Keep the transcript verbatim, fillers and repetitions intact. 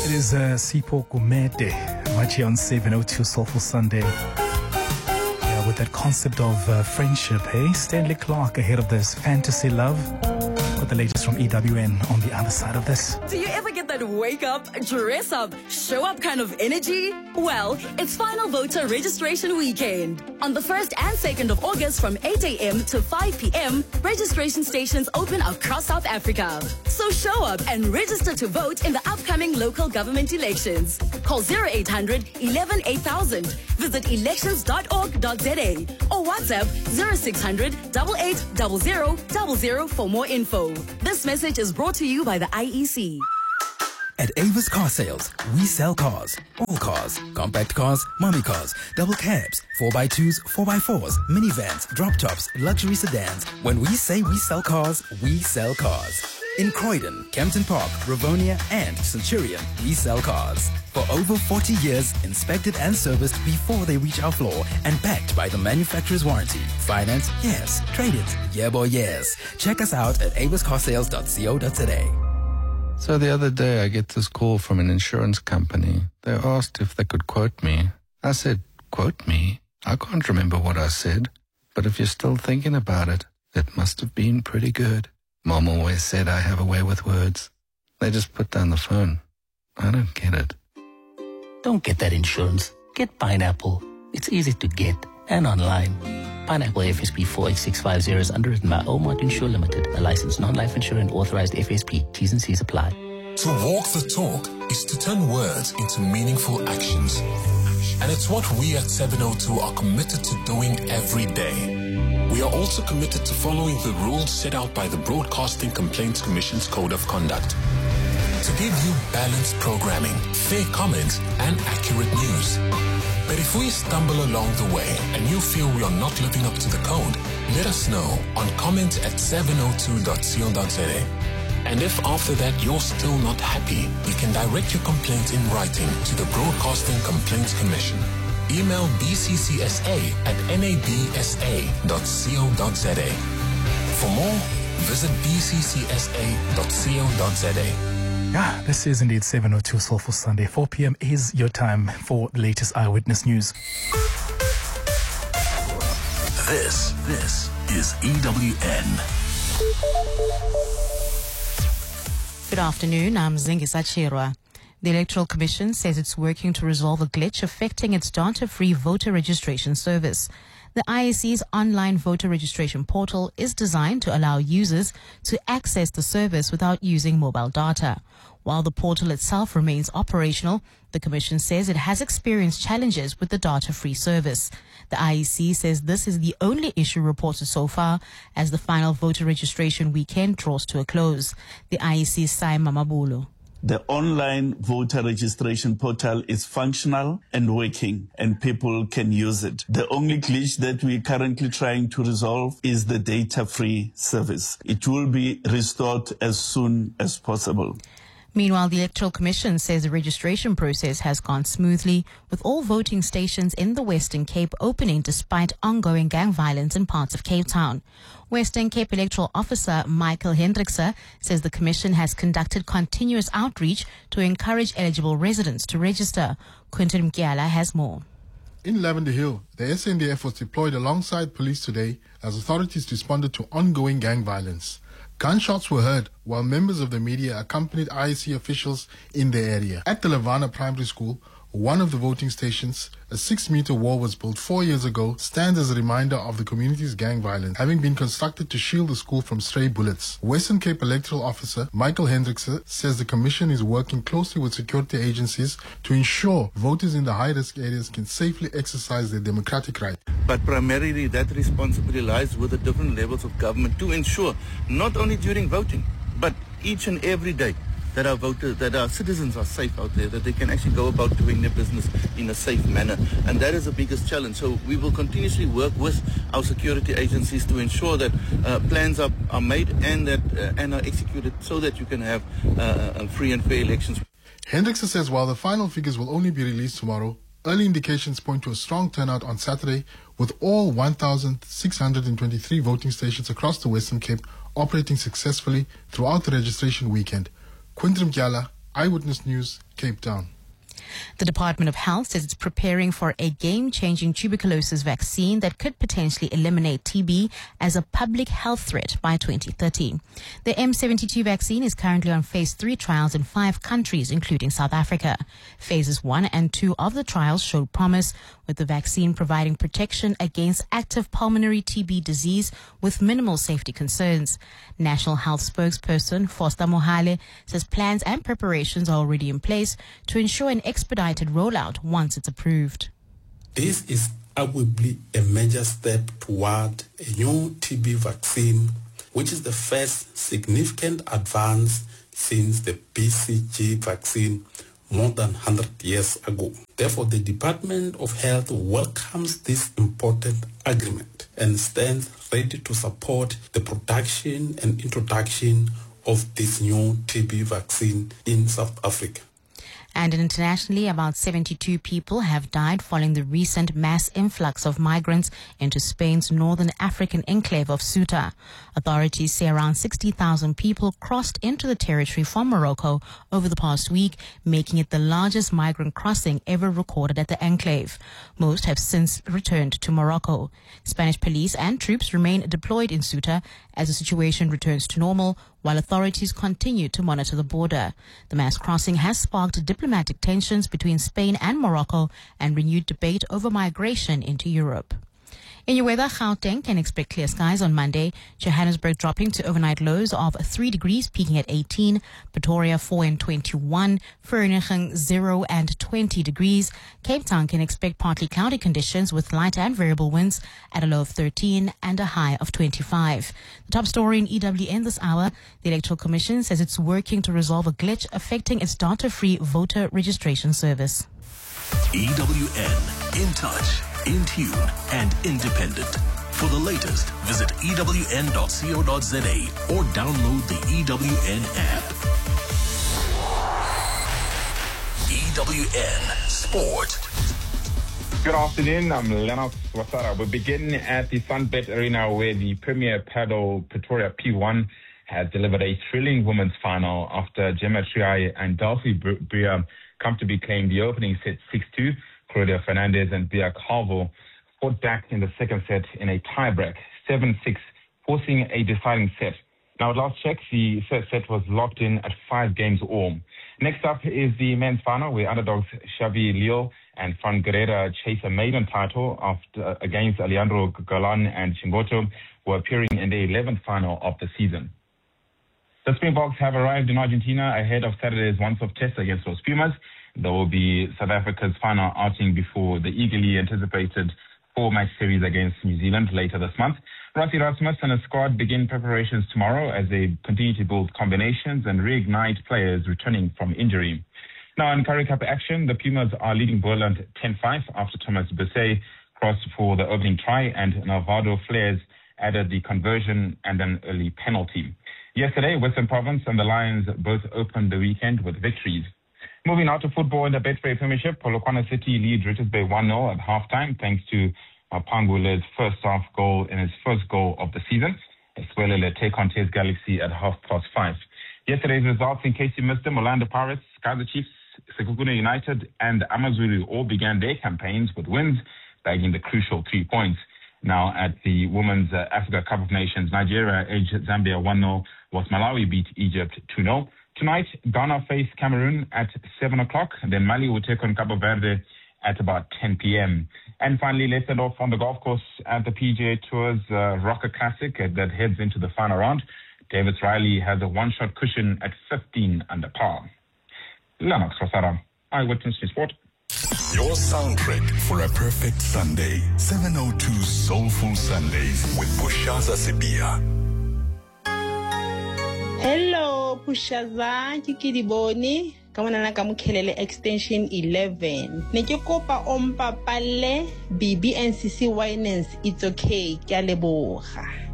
It is uh, Sipho Gumede, right here on seven oh two Soulful Sunday. Yeah, with that concept of uh, friendship, hey? Stanley Clarke ahead of this, Fantasy Love. Got the latest from E W N on the other side of this. Do you ever get that wake up, dress up, show up kind of energy? Well, it's final voter registration weekend. On the first and second of August from eight a.m. to five p.m., registration stations open across South Africa. So show up and register to vote in the upcoming local government elections. Call zero eight hundred eleven eight thousand. Visit elections dot org dot za or WhatsApp zero six hundred eight eight zero zero zero zero for more info. This message is brought to you by the I E C. At Avis Car Sales, we sell cars. All cars. Compact cars, mommy cars, double cabs, four by twos, four by fours, minivans, drop tops, luxury sedans. When we say we sell cars, we sell cars. In Croydon, Kempton Park, Rivonia, and Centurion, we sell cars. For over forty years, inspected and serviced before they reach our floor and backed by the manufacturer's warranty. Finance? Yes. Trade-ins? Yeah, boy, yes. Check us out at avis car sales dot co dot za. So the other day I get this call from an insurance company. They asked if they could quote me. I said, quote me? I can't remember what I said. But if you're still thinking about it, it must have been pretty good. Mom always said I have a way with words. They just put down the phone. I don't get it. Don't get that insurance. Get Pineapple. It's easy to get and online. Pineapple F S P four eight six five zero is underwritten by Omart Insure Limited, a licensed non-life insurer and authorized F S P. T's and C's apply. To walk the talk is to turn words into meaningful actions. And it's what we at seven oh two are committed to doing every day. We are also committed to following the rules set out by the Broadcasting Complaints Commission's Code of Conduct. To give you balanced programming, fair comments, and accurate news. But if we stumble along the way and you feel we are not living up to the code, let us know on comment at seven oh two dot co dot za. And if after that you're still not happy, you can direct your complaint in writing to the Broadcasting Complaints Commission. Email b c c s a at n a b s a dot co dot za. For more, visit b c c s a dot co dot za. Yeah, this is indeed seven oh two Soulful Sunday. four p.m. is your time for the latest Eyewitness News. This, this is E W N. Good afternoon, I'm Zingisa Chirwa. The Electoral Commission says it's working to resolve a glitch affecting its data-free voter registration service. The I E C's online voter registration portal is designed to allow users to access the service without using mobile data. While the portal itself remains operational, the Commission says it has experienced challenges with the data-free service. The I E C says this is the only issue reported so far as the final voter registration weekend draws to a close. The I E C's Sai Mamabulu. The online voter registration portal is functional and working, and people can use it. The only glitch that we're currently trying to resolve is the data-free service. It will be restored as soon as possible. Meanwhile, the Electoral Commission says the registration process has gone smoothly, with all voting stations in the Western Cape opening despite ongoing gang violence in parts of Cape Town. Western Cape Electoral Officer Michael Hendrickse says the Commission has conducted continuous outreach to encourage eligible residents to register. Quinton Mkiala has more. In Lavender Hill, the S A N D F was deployed alongside police today as authorities responded to ongoing gang violence. Gunshots were heard while members of the media accompanied I E C officials in the area. At the Lavana Primary School, one of the voting stations, a six-meter wall was built four years ago, stands as a reminder of the community's gang violence, having been constructed to shield the school from stray bullets. Western Cape Electoral Officer Michael Hendrickse says the Commission is working closely with security agencies to ensure voters in the high-risk areas can safely exercise their democratic right. But primarily that responsibility lies with the different levels of government to ensure, not only during voting, but each and every day, that our voters, that our citizens are safe out there, that they can actually go about doing their business in a safe manner. And that is the biggest challenge. So we will continuously work with our security agencies to ensure that uh, plans are, are made and that uh, and are executed so that you can have uh, free and fair elections. Hendrickse says while the final figures will only be released tomorrow, early indications point to a strong turnout on Saturday, with all one thousand six hundred twenty-three voting stations across the Western Cape operating successfully throughout the registration weekend. Quinton Mkiala, Eyewitness News, Cape Town. The Department of Health says it's preparing for a game-changing tuberculosis vaccine that could potentially eliminate T B as a public health threat by twenty thirty. The M seventy-two vaccine is currently on phase three trials in five countries, including South Africa. Phases one and two of the trials showed promise, with the vaccine providing protection against active pulmonary T B disease with minimal safety concerns. National Health spokesperson Foster Mohale says plans and preparations are already in place to ensure an expedited rollout once it's approved. This is arguably a major step toward a new T B vaccine, which is the first significant advance since the B C G vaccine more than one hundred years ago. Therefore, the Department of Health welcomes this important agreement and stands ready to support the production and introduction of this new T B vaccine in South Africa. And internationally, about seventy-two people have died following the recent mass influx of migrants into Spain's northern African enclave of Ceuta. Authorities say around sixty thousand people crossed into the territory from Morocco over the past week, making it the largest migrant crossing ever recorded at the enclave. Most have since returned to Morocco. Spanish police and troops remain deployed in Ceuta as the situation returns to normal, while authorities continue to monitor the border. The mass crossing has sparked diplomatic tensions between Spain and Morocco and renewed debate over migration into Europe. In your weather, Gauteng can expect clear skies on Monday. Johannesburg dropping to overnight lows of three degrees, peaking at eighteen. Pretoria four and twenty-one. Vereeniging zero and twenty degrees. Cape Town can expect partly cloudy conditions with light and variable winds at a low of thirteen and a high of twenty-five. The top story in E W N this hour, the Electoral Commission says it's working to resolve a glitch affecting its data-free voter registration service. E W N, in touch, in tune, and independent. For the latest, visit E W N dot co dot za or download the E W N app. E W N Sport. Good afternoon, I'm Lennox Wasara. We begin at the Sunbet Arena where the Premier Paddle Pretoria P one has delivered a thrilling women's final after Gemma Triay and Delphi Bria comfortably claimed the opening set six two. Claudia Fernandez and Bia Calvo fought back in the second set in a tiebreak, seven six, forcing a deciding set. Now, at last check, the first set was locked in at five games all. Next up is the men's final, where underdogs Xavi Leo and Fran Guerrera chase a maiden title after, against Alejandro Galan and Chingoto, who are appearing in the eleventh final of the season. The Springboks have arrived in Argentina ahead of Saturday's once-off test against Los Pumas. There will be South Africa's final outing before the eagerly anticipated four-match series against New Zealand later this month. Rassie Erasmus and his squad begin preparations tomorrow as they continue to build combinations and reignite players returning from injury. Now, in Currie Cup action, the Pumas are leading Boland ten five after Thomas Besset crossed for the opening try and Nalvado Flares added the conversion and an early penalty. Yesterday, Western Province and the Lions both opened the weekend with victories. Moving out to football in the Betway Premiership, Polokwane City lead Richards Bay one nil at halftime thanks to Pangule's first half goal in his first goal of the season. Eswelele take on Tays Galaxy at half past five. Yesterday's results, in case you missed them, Orlando Pirates, Kaizer Chiefs, Sekhukhune United and Amazulu all began their campaigns with wins, bagging the crucial three points. Now at the Women's uh, Africa Cup of Nations, Nigeria edged Zambia one nil, whilst Malawi beat Egypt two nil. Tonight, Ghana face Cameroon at seven o'clock, and then Mali will take on Cabo Verde at about ten p.m. And finally, let's head off on the golf course at the P G A Tour's uh, Rocker Classic uh, that heads into the final round. Davis Riley has a one-shot cushion at fifteen under par. Lennox Rosara, Eyewitness Sport. Your soundtrack for a perfect Sunday. seven oh two Soulful Sundays with Pushaza Sebia. Hello, Pushaza, Kikidiboni. Kamanana kamukelele extension eleven. Neke kopa ompapale B B N C C Winans. It's okay. Kyaleboha.